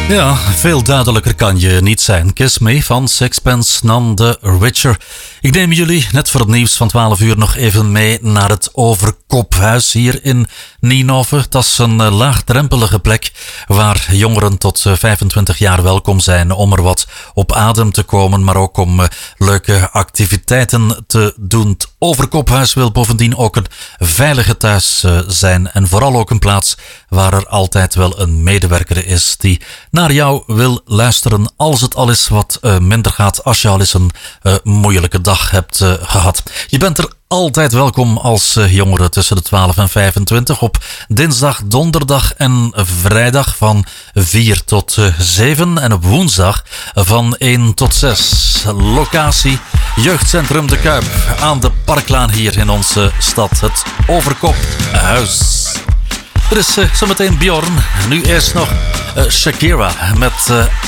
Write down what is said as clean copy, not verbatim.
Ja, veel duidelijker kan je niet zijn. Kiss Me van Sixpence None the Richer. Ik neem jullie net voor het nieuws van 12 uur nog even mee naar het Overkophuis hier in Ninove. Dat is een laagdrempelige plek waar jongeren tot 25 jaar welkom zijn om er wat op adem te komen, maar ook om leuke activiteiten te doen. Het Overkophuis wil bovendien ook een veilige thuis zijn en vooral ook een plaats waar er altijd wel een medewerker is die naar jou wil luisteren als het al eens wat minder gaat, als je al eens een moeilijke dag hebt gehad. Je bent er altijd welkom als jongere tussen de 12 en 25 op dinsdag, donderdag en vrijdag van 4 tot 7 en op woensdag van 1 tot 6. Locatie Jeugdcentrum De Kuip aan de Parklaan hier in onze stad. Het Overkophuis. Er is zometeen Bjorn. Nu eerst nog Shakira met